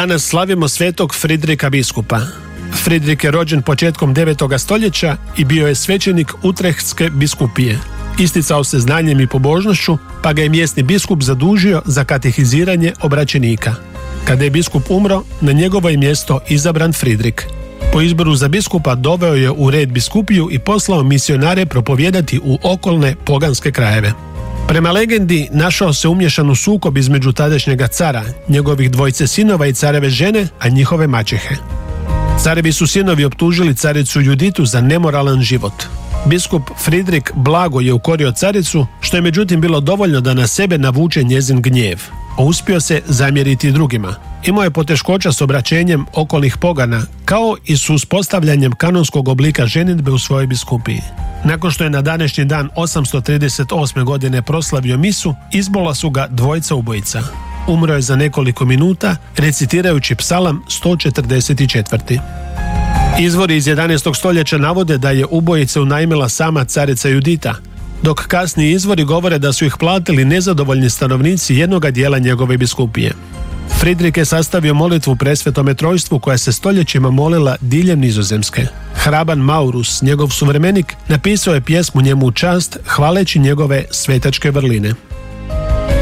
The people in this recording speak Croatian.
Danas slavimo svetog Fridrika biskupa. Fridrik je rođen početkom 9. stoljeća i bio je svećenik Utrehtske biskupije. Isticao se znanjem i pobožnošću, pa ga je mjesni biskup zadužio za katehiziranje obraćenika. Kada je biskup umro, na njegovo je mjesto izabran Fridrik. Po izboru za biskupa doveo je u red biskupiju i poslao misionare propovijedati u okolne poganske krajeve. Prema legendi, našao se umješan u sukob između tadašnjega cara, njegovih dvojice sinova i careve žene, a njihove maćehe. Carevi su sinovi optužili caricu Juditu za nemoralan život. Biskup Fridrik blago je ukorio caricu, što je međutim bilo dovoljno da na sebe navuče njezin gnjev. Uspio se zamjeriti drugima. Imao je poteškoća s obraćenjem okolnih pogana, kao i s uspostavljanjem kanonskog oblika ženidbe u svojoj biskupiji. Nakon što je na današnji dan 838. godine proslavio misu, izbola su ga dvojica ubojica. Umro je za nekoliko minuta, recitirajući psalam 144. Izvori iz 11. stoljeća navode da je ubojice unajmila sama carica Judita, dok kasniji izvori govore da su ih platili nezadovoljni stanovnici jednoga dijela njegove biskupije. Fridrik je sastavio molitvu Presvetome Trojstvu koja se stoljećima molila diljem Nizozemske. Hraban Maurus, njegov suvremenik, napisao je pjesmu njemu u čast hvaleći njegove svetačke vrline.